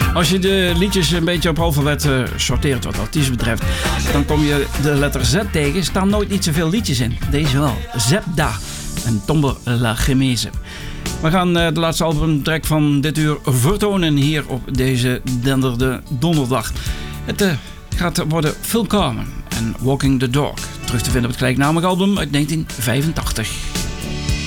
Als je de liedjes een beetje op alfabet sorteert wat artiesten betreft, dan kom je de letter Z tegen. Er staan nooit niet zoveel liedjes in. Deze wel. Zebda en Tomber la Gemese. We gaan de laatste albumtrack van dit uur vertonen hier op deze denderde donderdag. Het gaat worden Phil Carmen en Walking the Dog. Terug te vinden op het gelijknamige album uit 1985.